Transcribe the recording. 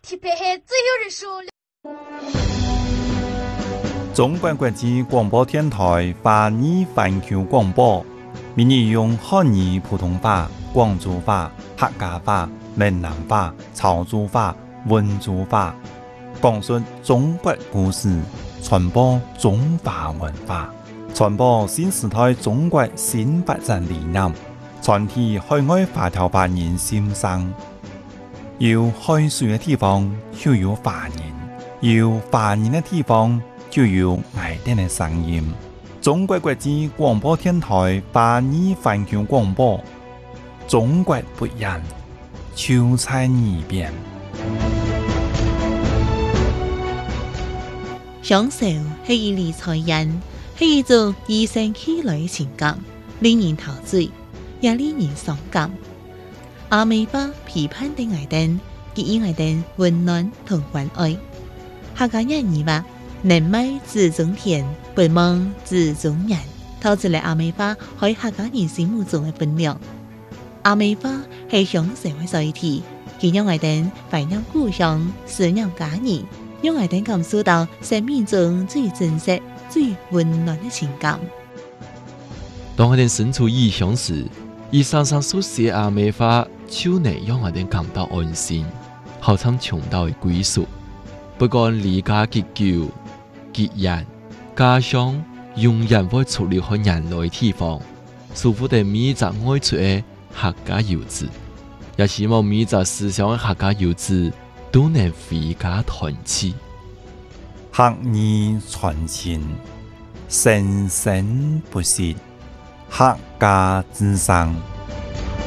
特别是最有人说了。 中国国际广播电台华语环球广播，每日用汉语普通话、广州话、客家话、闽南话、潮州话、温州话，讲述中国故事，传播中华文化，传播新时代中国新发展理念，传递海外华侨华人心声。有海水的地方就有华人，有华人的地方就有爱丁的声音。中国国际广播电台华语环球广播，中国不一样，就在耳边。 享受是一理财人，是一种与生俱來嘅情感，令人陶醉，也令人傷感。阿美巴批判的愛丁，給予愛丁溫暖同關愛。客家人語話：人美自中田，不忙自中人。透出嚟阿美巴喺客家人心目中嘅分量。阿美巴係享受嘅載體，佢讓愛丁懷念故鄉，思念家人，讓愛丁感受到生命中最真實、最溫暖嘅情感。 當我哋身處異鄉時，以常常所寫阿美話，就能讓我哋感到安心，好像尋到嘅歸屬。不管離家結久、結人，家鄉永遠會出了和人類地方，舒服地每隻愛出嘅客家遊子，也希望每隻思想嘅客家遊子都能回家團聚。 客語傳情，生生不息，客家之聲。